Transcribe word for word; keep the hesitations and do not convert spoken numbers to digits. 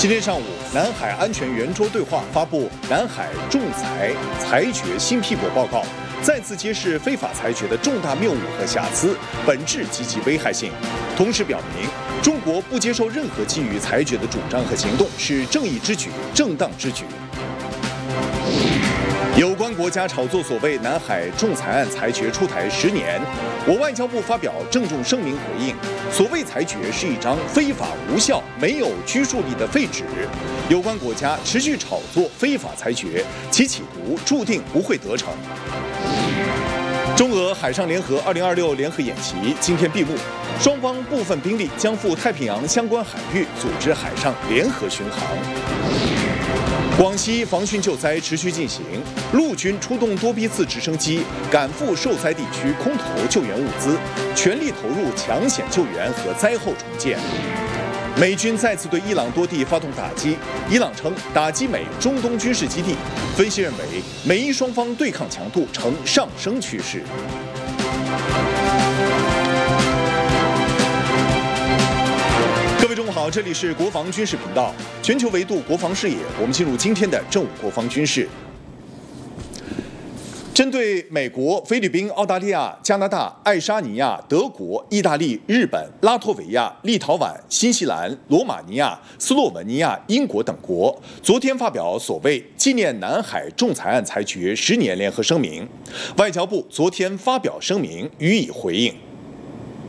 今天上午，南海安全圆桌对话发布南海仲裁裁决新批驳报告，再次揭示非法裁决的重大谬误和瑕疵，本质极其危害性。同时表明，中国不接受任何基于裁决的主张和行动是正义之举、正当之举。有关国家炒作所谓南海仲裁案裁决出台十年，我外交部发表郑重声明回应：所谓裁决是一张非法无效、没有拘束力的废纸。有关国家持续炒作非法裁决，其企图注定不会得逞。中俄海上联合二零二六联合演习今天闭幕，双方部分兵力将赴太平洋相关海域组织海上联合巡航。广西防汛救灾持续进行，陆军出动多批次直升机赶赴受灾地区空投救援物资，全力投入抢险救援和灾后重建。美军再次对伊朗多地发动打击，伊朗称打击美中东军事基地。分析认为，美伊双方对抗强度呈上升趋势。各位中午好，这里是国防军事频道，全球维度国防视野，我们进入今天的正午国防军事。针对美国、菲律宾、澳大利亚、加拿大、爱沙尼亚、德国、意大利、日本、拉脱维亚、立陶宛、新西兰、罗马尼亚、斯洛文尼亚、英国等国，昨天发表所谓纪念南海仲裁案裁决十年联合声明。外交部昨天发表声明予以回应。